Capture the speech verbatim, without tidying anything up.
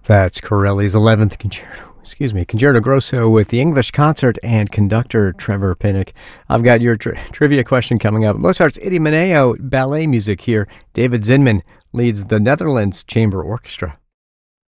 That's Corelli's eleventh Concerto, excuse me, Concerto Grosso with the English Concert and conductor Trevor Pinnock. I've got your tri- trivia question coming up. Mozart's Idomeneo ballet music here. David Zinman leads the Netherlands Chamber Orchestra.